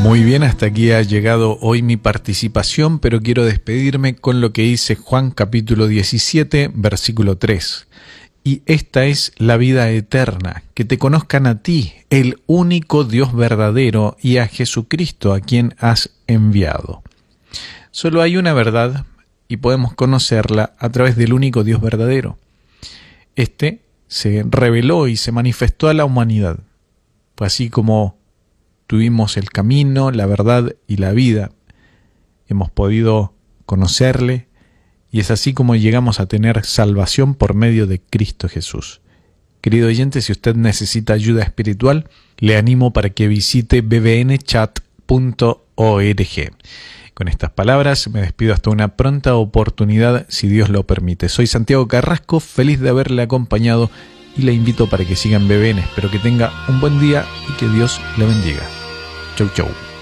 Muy bien, hasta aquí ha llegado hoy mi participación, pero quiero despedirme con lo que dice Juan capítulo 17, versículo 3. Y esta es la vida eterna, que te conozcan a ti, el único Dios verdadero, y a Jesucristo, a quien has enviado. Solo hay una verdad, y podemos conocerla a través del único Dios verdadero. Este se reveló y se manifestó a la humanidad. Fue así como tuvimos el camino, la verdad y la vida. Hemos podido conocerle y es así como llegamos a tener salvación por medio de Cristo Jesús. Querido oyente, si usted necesita ayuda espiritual, le animo para que visite bbnchat.org. Con estas palabras me despido hasta una pronta oportunidad, si Dios lo permite. Soy Santiago Carrasco, feliz de haberle acompañado y le invito para que siga en BBN. Espero que tenga un buen día y que Dios le bendiga. Chau, chau.